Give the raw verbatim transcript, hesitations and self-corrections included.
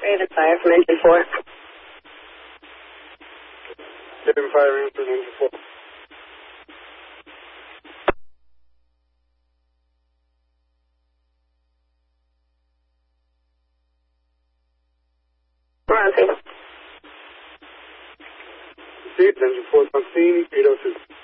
Raven fire from engine four. Raven fire in from engine four. We're on scene. Received, engine four is on scene, eight oh two.